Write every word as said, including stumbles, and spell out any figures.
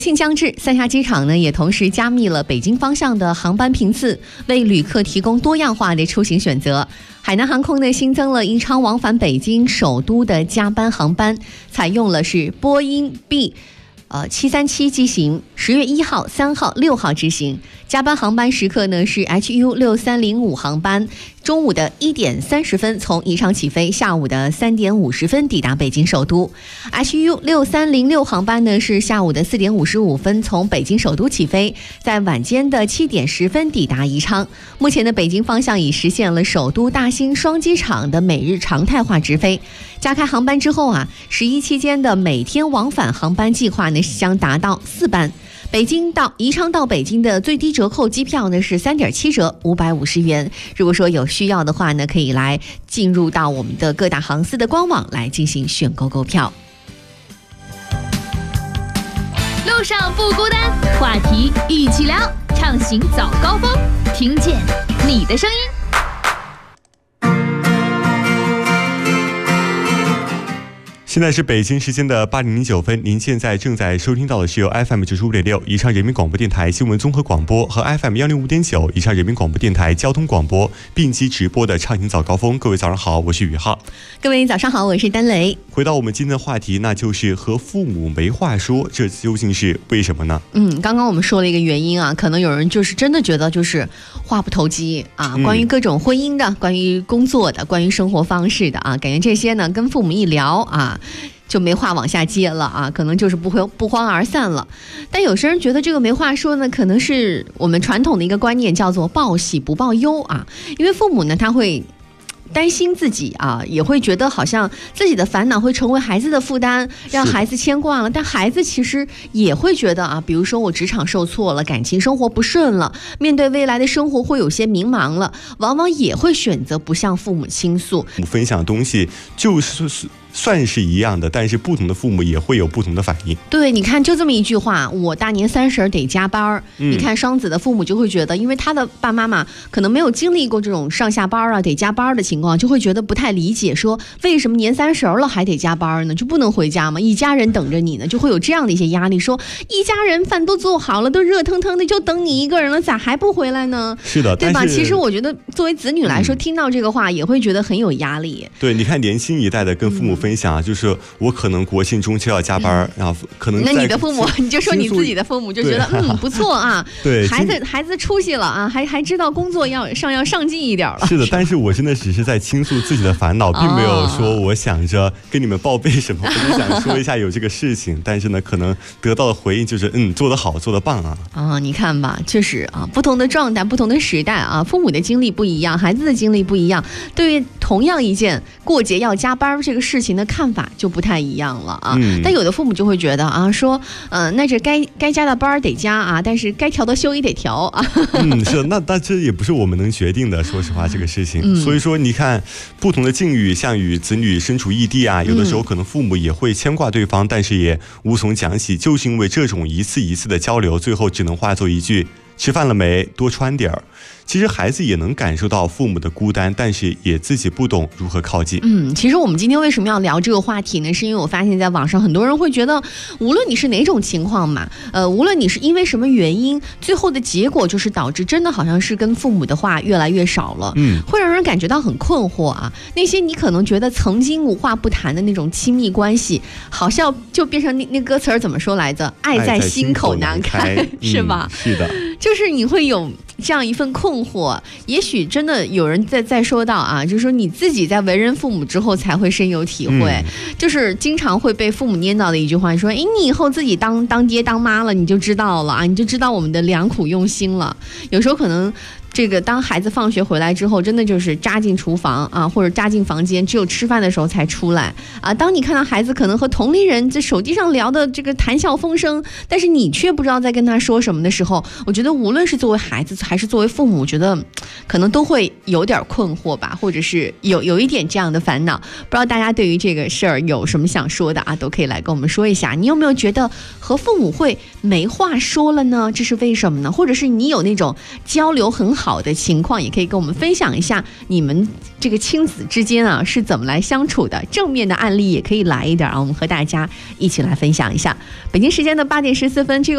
庆将至，三峡机场呢也同时加密了北京方向的航班频次，为旅客提供多样化的出行选择。海南航空呢新增了宜昌往返北京首都的加班航班，采用了是波音 B。呃，七三七机型，十月一号、三号、六号执行。加班航班时刻呢是 H U 六三零五航班，中午的一点三十分从宜昌起飞，下午的三点五十分抵达北京首都。H U 六三零六航班呢是下午的四点五十五分从北京首都起飞，在晚间的七点十分抵达宜昌。目前的北京方向已实现了首都大兴双机场的每日常态化直飞。加开航班之后啊，十一期间的每天往返航班计划呢将达到四班。北京到宜昌到北京的最低折扣机票呢是三点七折，五百五十元。如果说有需要的话呢，可以来进入到我们的各大航司的官网来进行选购购票。 路上不孤单，话题一起聊，畅行早高峰，听见你的声音。 现在是北京时间的八点零九分，您现在正在收听到的是由 F M 九十五点六宜昌人民广播电台新闻综合广播和 F M 幺零五点九宜昌人民广播电台交通广播并机直播的畅行早高峰。各位早上好，我是宇浩。 各位早上好，我是丹雷。 回到我们今天的话题，那就是和父母没话说，这究竟是为什么呢？ 嗯，刚刚我们说了一个原因啊，可能有人就是真的觉得就是话不投机啊，关于各种婚姻的、嗯、关于工作的、关于生活方式的啊，感觉这些呢跟父母一聊啊就没话往下接了啊，可能就是不会不欢而散了。但有些人觉得这个没话说呢，可能是我们传统的一个观念，叫做报喜不报忧啊。因为父母呢，他会担心自己啊，也会觉得好像自己的烦恼会成为孩子的负担，让孩子牵挂了。但孩子其实也会觉得啊，比如说我职场受挫了，感情生活不顺了，面对未来的生活会有些迷茫了，往往也会选择不向父母倾诉。 分享的东西就是算是一样的，但是不同的父母也会有不同的反应。 对，你看就这么一句话，我大年三十得加班、嗯、你看双子的父母就会觉得，因为他的爸妈妈可能没有经历过这种上下班啊得加班的情况，就会觉得不太理解，说为什么年三十了还得加班呢？就不能回家吗？一家人等着你呢，就会有这样的一些压力，说一家人饭都做好了，都热腾腾的，就等你一个人了，咋还不回来呢？ 是的， 对吧？其实我觉得作为子女来说、嗯、听到这个话也会觉得很有压力。 对，你看年轻一代的跟父母分享、嗯、就是我可能国庆中秋要加班、嗯、然后可能那你的父母你就说你自己的父母就觉得嗯不错啊， 对， 孩子孩子出息了啊，还还知道工作要上要上进一点了。 是的，但是我真的只是在倾诉自己的烦恼，并没有说我想着跟你们报备什么，我就想说一下有这个事情，但是呢可能得到的回应就是嗯做得好，做得棒啊。 啊，你看吧，确实啊，不同的状态，不同的时代啊，父母的经历不一样，孩子的经历不一样，对于同样一件过节要加班这个事情的看法就不太一样了啊、嗯。但有的父母就会觉得啊，说，嗯、呃，那这该该加的班得加啊，但是该调的休也得调啊。 嗯，是，那那这也不是我们能决定的，说实话，这个事情。嗯、所以说，你看，不同的境遇，像与子女身处异地啊，有的时候可能父母也会牵挂对方，嗯、但是也无从讲起，就是因为这种一次一次的交流，最后只能化作一句“吃饭了没？多穿点儿”。其实孩子也能感受到父母的孤单，但是也自己不懂如何靠近。 嗯，其实我们今天为什么要聊这个话题呢？是因为我发现在网上很多人会觉得，无论你是哪种情况嘛，呃，无论你是因为什么原因，最后的结果就是导致真的好像是跟父母的话越来越少了，嗯，会让人感觉到很困惑啊。那些你可能觉得曾经无话不谈的那种亲密关系，好像就变成那那歌词儿怎么说来着？爱在心口难开，嗯、是吧？ 是的， 就是你会有这样一份困惑，也许真的有人在在说到啊，就是说你自己在为人父母之后才会深有体会，嗯、就是经常会被父母念叨的一句话，说，哎，你以后自己当当爹当妈了，你就知道了啊，你就知道我们的良苦用心了。有时候可能这个当孩子放学回来之后，真的就是扎进厨房啊，或者扎进房间，只有吃饭的时候才出来啊。当你看到孩子可能和同龄人在手机上聊的这个谈笑风生，但是你却不知道在跟他说什么的时候，我觉得无论是作为孩子还是作为父母，我觉得可能都会有点困惑吧，或者是有有一点这样的烦恼。不知道大家对于这个事儿有什么想说的啊，都可以来跟我们说一下。你有没有觉得和父母会没话说了呢？这是为什么呢？或者是你有那种交流很好好的情况，也可以跟我们分享一下你们这个亲子之间啊是怎么来相处的，正面的案例也可以来一点啊，我们和大家一起来分享一下。北京时间的八点十四分，这个